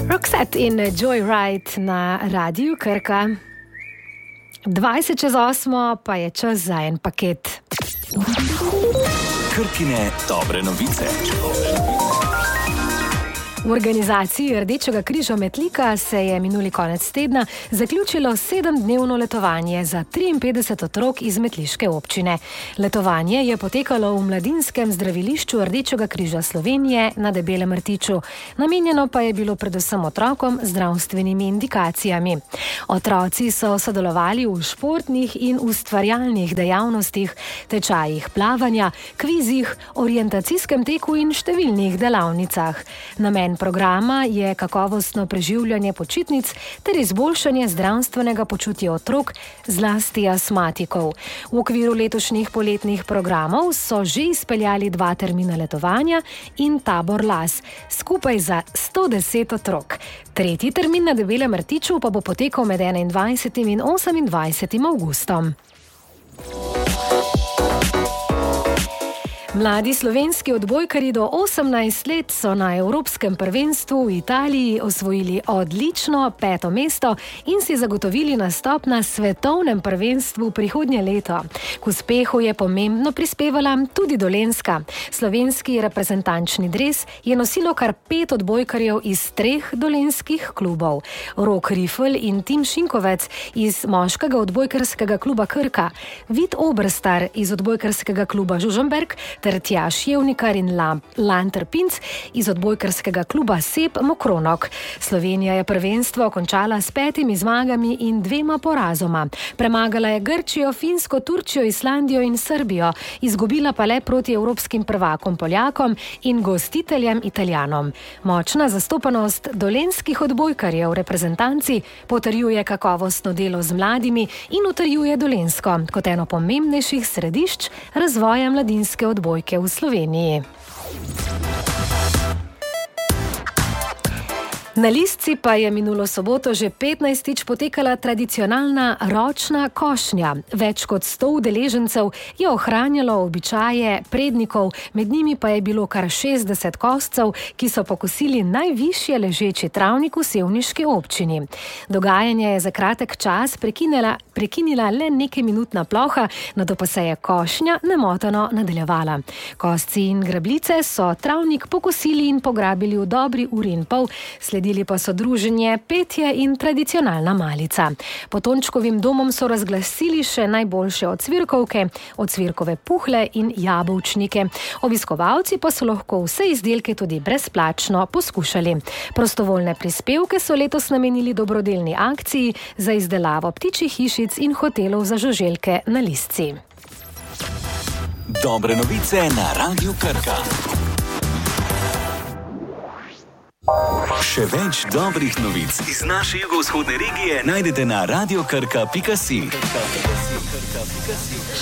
Roxette in Joyride na Radiu Krka. 7:20 pa je čas za en paket. Krkine dobre novice. V organizaciji Rdečega križa Metlika se je minuli konec tedna zaključilo 7-dnevno letovanje za 53 otrok iz metliške občine. Letovanje je potekalo v Mladinskem zdravilišču Rdečega križa Slovenije na Debelem rtiču. Namenjeno pa je bilo predvsem otrokom z zdravstvenimi indikacijami. Otroci so sodelovali v športnih in ustvarjalnih dejavnostih, tečajih plavanja, kvizih, orientacijskem teku in številnih delavnicah. Namen programa je kakovostno preživljanje počitnic ter izboljšanje zdravstvenega počutja otrok, zlasti astmatikov. V okviru letošnjih poletnih programov so že izpeljali 2 termina letovanja in tabor las, skupaj za 110 otrok. 3. termin na Debelem rtiču pa bo potekal med 21. in 28. avgustom. Mladi slovenski odbojkarji do 18 let so na Evropskem prvenstvu v Italiji osvojili odlično 5. mesto in si zagotovili nastop na svetovnem prvenstvu prihodnje leto. K uspehu je pomembno prispevala tudi Dolenjska. Slovenski reprezentančni dres je nosilo kar 5 odbojkarjev iz 3 dolenjskih klubov. Rok Rifl in Tim Šinkovec iz moškega odbojkarskega kluba Krka, Vid Obrstar iz odbojkarskega kluba Žužemberk ter Tjaž Jevnikar in Lan Trpinc iz odbojkarskega kluba Sep Mokronok. Slovenija je prvenstvo končala s 5 zmagami in 2 porazoma. Premagala je Grčijo, Finsko, Turčijo, Islandijo in Srbijo, izgubila pa le proti evropskim prvakom Poljakom in gostiteljem Italijanom. Močna zastopanost dolenjskih odbojkarjev v reprezentanci potrjuje kakovostno delo z mladimi in utrjuje Dolenjsko kot eno pomembnejših središč razvoja mladinske odbojke v Sloveniji. Na Listci pa je minulo soboto že 15. potekala tradicionalna ročna košnja. Več kot 100 udeležencev je ohranjalo običaje prednikov, med njimi pa je bilo kar 60 koscev, ki so pokosili najvišje ležeči travnik v sevniški občini. Dogajanje je za kratek čas prekinila le nekajminutna ploha, nato pa se je košnja nemoteno nadaljevala. Kosci in grabljice so travnik pokosili in pograbili v dobri uri in pol, sledili pa so druženje, petje in tradicionalna malica. Po Tončkovim domom so razglasili še najboljše ocvirkovke, ocvirkove puhle in jabolčnike. Obiskovalci pa so lahko vse izdelke tudi brezplačno poskušali. Prostovoljne prispevke so letos namenili dobrodelni akciji za izdelavo ptičjih hišic in hotelov za žuželke na Listci. Dobre novice na Radiu Krka. Še več dobrih novic iz naše jugovzhodne regije najdete na radiokrka.si.